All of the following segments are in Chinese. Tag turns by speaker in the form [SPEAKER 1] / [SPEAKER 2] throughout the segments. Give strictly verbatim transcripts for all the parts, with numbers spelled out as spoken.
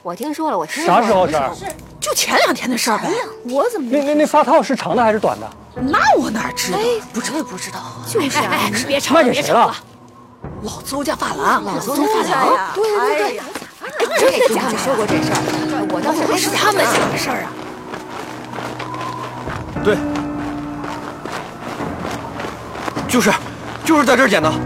[SPEAKER 1] 我听说了，我听说了。
[SPEAKER 2] 啥时候事儿？
[SPEAKER 3] 就前两天的事儿呗。
[SPEAKER 1] 我怎么
[SPEAKER 2] 那那那发套是长的还是短的？
[SPEAKER 3] 那我哪知道？
[SPEAKER 1] 不知道不知道，
[SPEAKER 3] 就是啊，
[SPEAKER 1] 哎
[SPEAKER 3] 别吵
[SPEAKER 2] 卖
[SPEAKER 3] 了，别吵了
[SPEAKER 2] 给谁了。
[SPEAKER 3] 老邹家发廊，
[SPEAKER 1] 老邹家发廊，对对对，哎，真的假的？说过这事儿，我倒是没
[SPEAKER 3] 是他们家的事儿啊。
[SPEAKER 4] 对，就是就是在这儿捡的。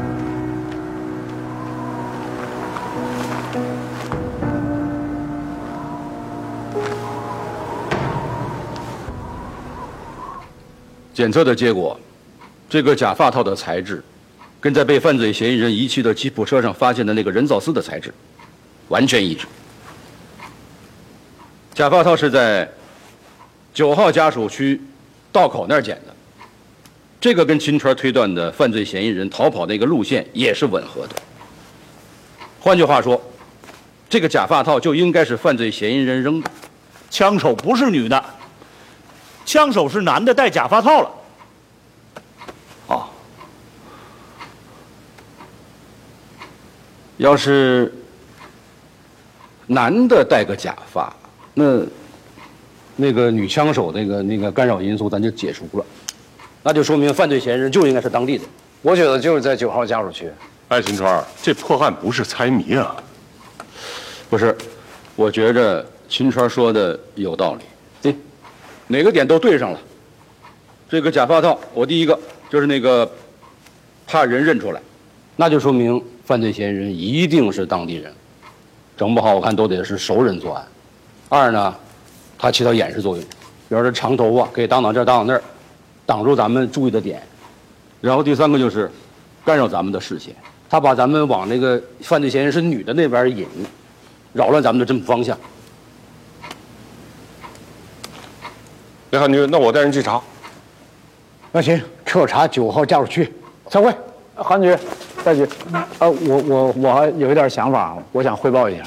[SPEAKER 5] 检测的结果，这个假发套的材质，跟在被犯罪嫌疑人遗弃的吉普车上发现的那个人造丝的材质，完全一致。假发套是在九号家属区道口那儿捡的，这个跟秦川推断的犯罪嫌疑人逃跑那个路线也是吻合的。换句话说，这个假发套就应该是犯罪嫌疑人扔的。
[SPEAKER 6] 枪手不是女的，枪手是男的，戴假发套了。
[SPEAKER 5] 哦，要是男的戴个假发，那那个女枪手那个那个干扰因素咱就解除了，那就说明犯罪嫌疑人就应该是当地的。
[SPEAKER 7] 我觉得就是在九号家属区。
[SPEAKER 8] 哎，秦川，这破案不是猜谜啊？
[SPEAKER 5] 不是，我觉着秦川说的有道理。哎，哪个点都对上了。这个假发套，我第一个就是那个怕人认出来，那就说明犯罪嫌疑人一定是当地人，整不好我看都得是熟人作案。二呢，它起到掩饰作用，比如这长头发可以挡挡这儿挡挡那儿，挡住咱们注意的点。然后第三个就是干扰咱们的视线，他把咱们往那个犯罪嫌疑人是女的那边引，扰乱咱们的侦捕方向。
[SPEAKER 8] 雷汉军，那我带人去查。
[SPEAKER 7] 那行，彻查九号家属区。散会。韩局，戴局，呃，我我我还有一点想法，我想汇报一下。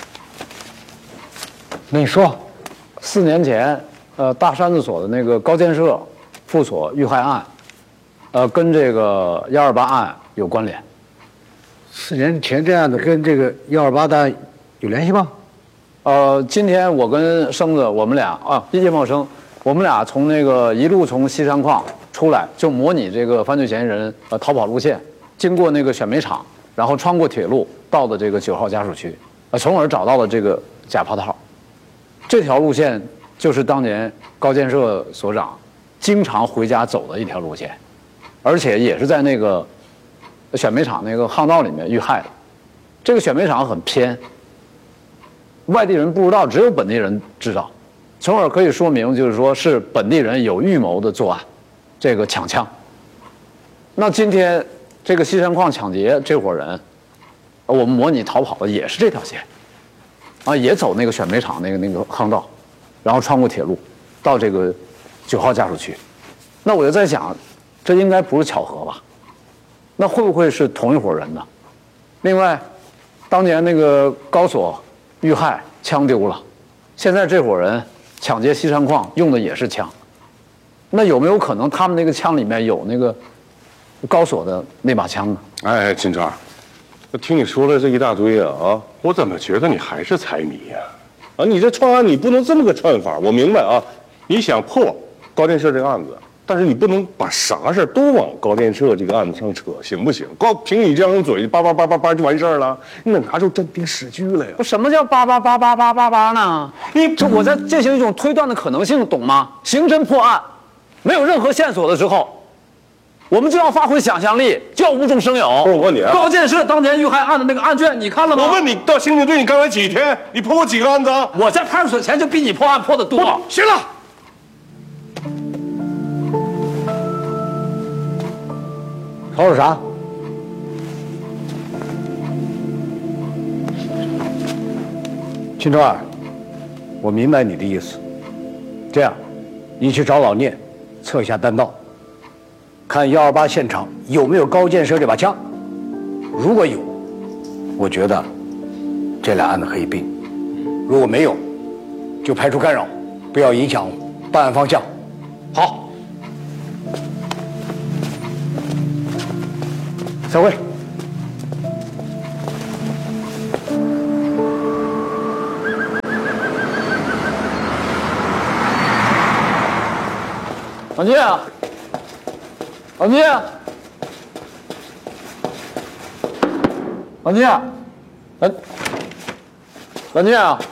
[SPEAKER 7] 你说，四年前，呃，大山子所的那个高建设副所遇害案，呃，跟这个幺二八案有关联。
[SPEAKER 9] 四年前这案子跟这个幺二八的案有联系吗？
[SPEAKER 7] 呃，今天我跟生子我们俩啊，叶茂生，我们俩从那个一路从西山矿出来，就模拟这个犯罪嫌疑人呃逃跑路线，经过那个选煤厂，然后穿过铁路到的这个九号家属区，呃，从而找到了这个假发套。这条路线就是当年高建设所长经常回家走的一条路线，而且也是在那个选煤厂那个巷道里面遇害的。这个选煤厂很偏，外地人不知道，只有本地人知道，从而可以说明就是说是本地人有预谋的作案，这个抢枪。那今天这个西山矿抢劫这伙人，我们模拟逃跑的也是这条线，啊，也走那个选煤厂那个那个巷道，然后穿过铁路到这个九号家属区。那我就在想，这应该不是巧合吧？那会不会是同一伙人呢？另外，当年那个高所遇害，枪丢了，现在这伙人抢劫西山矿用的也是枪，那有没有可能他们那个枪里面有那个高所的那把枪呢？
[SPEAKER 8] 哎，秦川，我听你说了这一大堆啊啊，我怎么觉得你还是猜谜呀？啊，你这串案你不能这么个串法，我明白啊，你想破高建设这个案子。但是你不能把啥事都往高建设这个案子上扯，行不行？光凭你这张嘴叭叭叭叭叭就完事儿了？你得拿出真凭实据来呀！
[SPEAKER 7] 不，什么叫叭叭叭叭叭叭叭呢？你这我在进行一种推断的可能性，懂吗？刑侦破案，没有任何线索的时候，我们就要发挥想象力，就要无中生有。
[SPEAKER 8] 不是我问你啊，
[SPEAKER 7] 高建设当年遇害案的那个案卷，你看了吗？
[SPEAKER 8] 我问你，到刑警队你干完几天？你破过几个案子？
[SPEAKER 7] 我在派出所前就比你破案破得多。
[SPEAKER 8] 行了。
[SPEAKER 9] 吵吵啥？秦川，我明白你的意思。这样，你去找老聂，测一下弹道，看幺二八现场有没有高建设这把枪。如果有，我觉得这俩案子可以并；如果没有，就排除干扰，不要影响办案方向。好。散会。
[SPEAKER 7] 老聂，老聂，老聂，老老聂啊，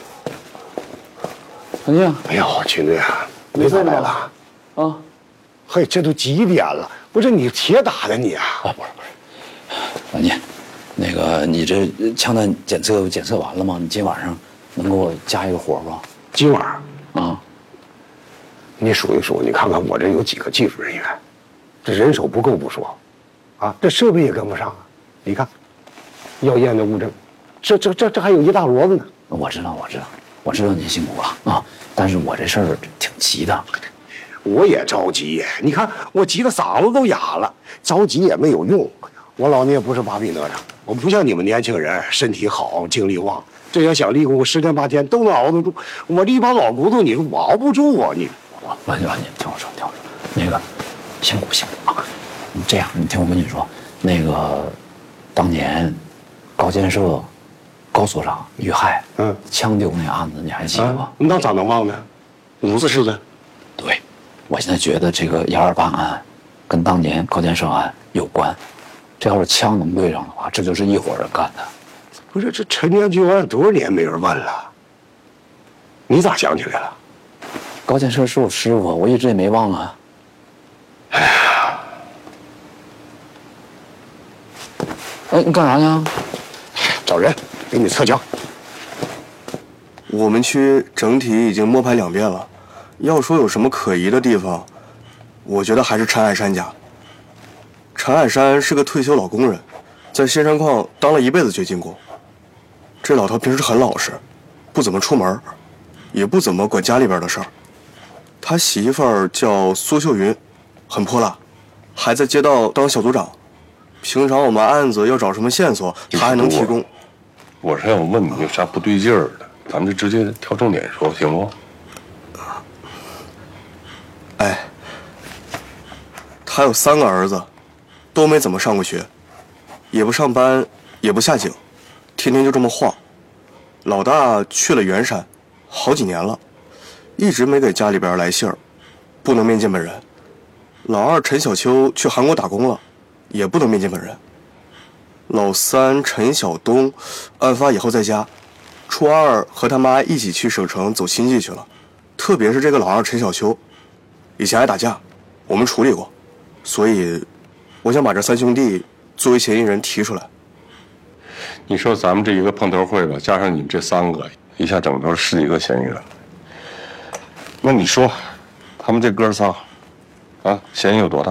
[SPEAKER 7] 老聂，
[SPEAKER 9] 哎呦，秦队啊，你咋来了？
[SPEAKER 7] 啊，
[SPEAKER 9] 嘿，这都几点了？不是你铁打的你啊？
[SPEAKER 10] 啊，不是不是，老聂，那个你这枪弹检测检测完了吗？你今晚上能给我加一个活不？
[SPEAKER 9] 今晚
[SPEAKER 10] 啊，
[SPEAKER 9] 你数一数，你看看我这有几个技术人员，这人手不够不说，啊，这设备也跟不上啊。你看，要验的物证，这这这这还有一大摞子呢。
[SPEAKER 10] 我知道，我知道，我知道您辛苦了啊，但是我这事儿挺急的。
[SPEAKER 9] 我也着急，你看我急得嗓子都哑了，着急也没有用。我老聂不是芭比哪吒，我不像你们年轻人身体好精力旺，这要想立功十天八天都能熬得住。我这一把老骨头，你说我熬不住啊！你
[SPEAKER 10] 我老聂老聂，听我说，听我说，那个辛苦辛苦啊！你这样，你听我跟你说，那个当年高建设高所长遇害，嗯，枪丢那案子你还记得吧？
[SPEAKER 9] 那咋能忘呢？五四事件。
[SPEAKER 10] 对。我现在觉得这个幺二八案跟当年高建设案有关，这要是枪能对上的话，这就是一伙人干的。
[SPEAKER 9] 不是这陈家军案多少年没人问了？你咋想起来了？
[SPEAKER 10] 高建设是我师傅，我一直也没忘啊。
[SPEAKER 9] 哎呀，
[SPEAKER 10] 哎，你干啥呢？
[SPEAKER 9] 找人给你测枪。
[SPEAKER 11] 我们区整体已经摸排两遍了。要说有什么可疑的地方，我觉得还是陈爱山家。陈爱山是个退休老工人，在新山矿当了一辈子掘金工。这老头平时很老实，不怎么出门，也不怎么管家里边的事儿。他媳妇儿叫苏秀云，很泼辣，还在街道当小组长。平常我们案子要找什么线索，他还能提供。
[SPEAKER 8] 我是要问你有啥不对劲儿的，咱们就直接挑重点说，行不？
[SPEAKER 11] 哎，他有三个儿子，都没怎么上过学，也不上班，也不下井，天天就这么晃。老大去了圆山，好几年了，一直没给家里边来信儿，不能面见本人。老二陈小秋去韩国打工了，也不能面见本人。老三陈小东，案发以后在家，初二和他妈一起去省城走亲戚去了，特别是这个老二陈小秋。以前爱打架，我们处理过，所以我想把这三兄弟作为嫌疑人提出来。
[SPEAKER 8] 你说咱们这一个碰头会吧，加上你们这三个，一下整出十几个嫌疑人。那你说，他们这哥仨，啊，嫌疑有多大？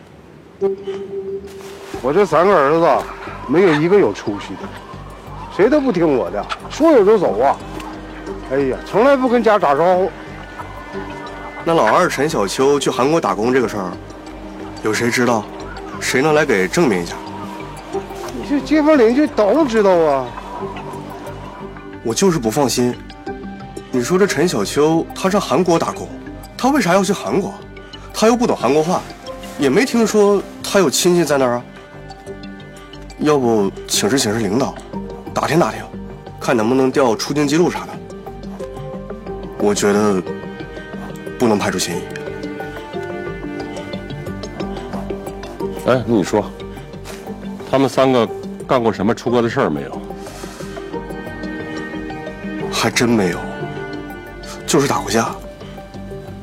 [SPEAKER 9] 我这三个儿子，没有一个有出息的，谁都不听我的，说走就走啊！哎呀，从来不跟家打招呼。
[SPEAKER 11] 那老二陈小秋去韩国打工这个事儿，有谁知道？谁能来给证明一下？
[SPEAKER 9] 你这街坊邻居都知道啊。
[SPEAKER 11] 我就是不放心。你说这陈小秋他上韩国打工，他为啥要去韩国？他又不懂韩国话，也没听说他有亲戚在那儿啊。要不请示请示领导，打听打听，看能不能调出境记录啥的。我觉得不能排除嫌疑。
[SPEAKER 8] 哎，你说，他们三个干过什么出格的事儿没有？
[SPEAKER 11] 还真没有，就是打过架。